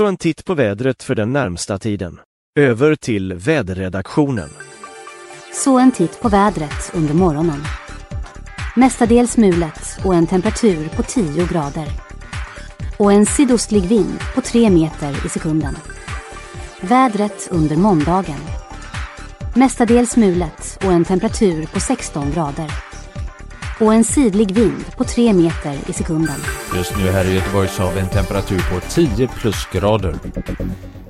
Så en titt på vädret för den närmsta tiden. Över till väderredaktionen. Så en titt på vädret under morgonen. Mestadels mulet och en temperatur på 10 grader. Och en sydostlig vind på 3 meter i sekunden. Vädret under måndagen. Mestadels mulet och en temperatur på 16 grader. Och en sydlig vind på 3 meter i sekunden. Just nu här i Göteborg så har vi en temperatur på 10 plusgrader.